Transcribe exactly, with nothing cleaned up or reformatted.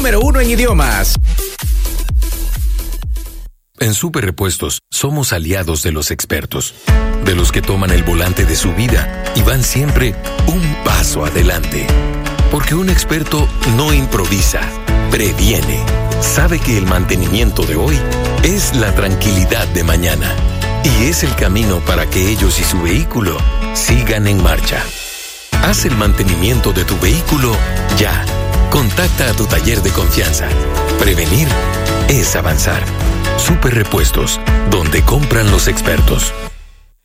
número uno en idiomas. En Super Repuestos somos aliados de los expertos, de los que toman el volante de su vida y van siempre un paso adelante. Porque un experto no improvisa, previene. Sabe que el mantenimiento de hoy es la tranquilidad de mañana y es el camino para que ellos y su vehículo sigan en marcha. Haz el mantenimiento de tu vehículo ya. Contacta a tu taller de confianza. Prevenir es avanzar. Super Repuestos, donde compran los expertos.